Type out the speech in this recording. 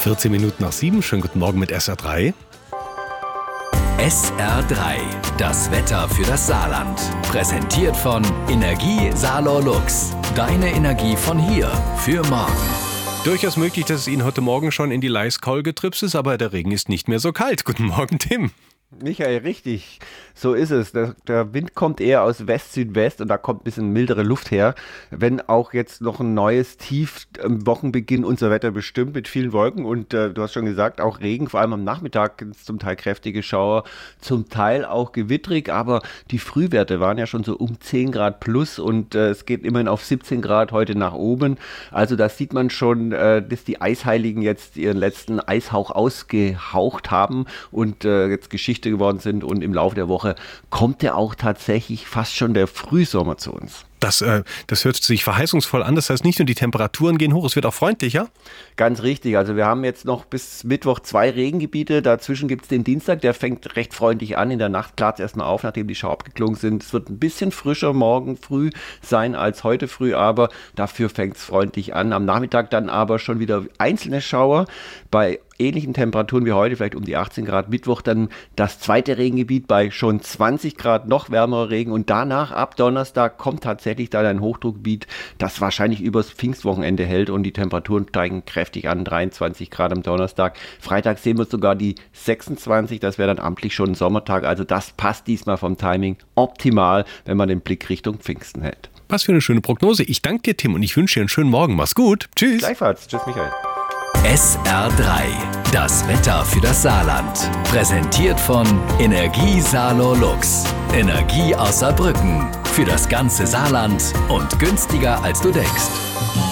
14 Minuten nach 7. Schönen guten Morgen mit SR3. SR3, das Wetter für das Saarland. Präsentiert von Energie Saarlor Lux. Deine Energie von hier für morgen. Durchaus möglich, dass es Ihnen heute Morgen schon in die Leiskol getripst ist, aber der Regen ist nicht mehr so kalt. Guten Morgen, Tim. Michael, richtig. So ist es. Der Wind kommt eher aus West-Südwest und da kommt ein bisschen mildere Luft her. Wenn auch jetzt noch ein neues Tief am Wochenbeginn unser Wetter bestimmt mit vielen Wolken und du hast schon gesagt, auch Regen, vor allem am Nachmittag zum Teil kräftige Schauer, zum Teil auch gewittrig, aber die Frühwerte waren ja schon so um 10 Grad plus und es geht immerhin auf 17 Grad heute nach oben. Also da sieht man schon, dass die Eisheiligen jetzt ihren letzten Eishauch ausgehaucht haben und jetzt Geschichte geworden sind und im Laufe der Woche kommt ja auch tatsächlich fast schon der Frühsommer zu uns. Das hört sich verheißungsvoll an. Das heißt, nicht nur die Temperaturen gehen hoch, es wird auch freundlicher. Ganz richtig. Also wir haben jetzt noch bis Mittwoch 2 Regengebiete. Dazwischen gibt es den Dienstag, der fängt recht freundlich an. In der Nacht klart es erstmal auf, nachdem die Schauer abgeklungen sind. Es wird ein bisschen frischer morgen früh sein als heute früh, aber dafür fängt es freundlich an. Am Nachmittag dann aber schon wieder einzelne Schauer. Bei ähnlichen Temperaturen wie heute, vielleicht um die 18 Grad. Mittwoch dann das zweite Regengebiet bei schon 20 Grad, noch wärmerer Regen. Und danach, ab Donnerstag, kommt tatsächlich dann ein Hochdruckgebiet, das wahrscheinlich übers Pfingstwochenende hält und die Temperaturen steigen kräftig an, 23 Grad am Donnerstag. Freitag sehen wir sogar die 26, das wäre dann amtlich schon ein Sommertag. Also das passt diesmal vom Timing optimal, wenn man den Blick Richtung Pfingsten hält. Was für eine schöne Prognose. Ich danke dir, Tim, und ich wünsche dir einen schönen Morgen. Mach's gut. Tschüss. Gleichfalls. Tschüss, Michael. SR3, das Wetter für das Saarland. Präsentiert von Energie Saarlor Lux. Energie aus Saarbrücken. Für das ganze Saarland und günstiger als du denkst.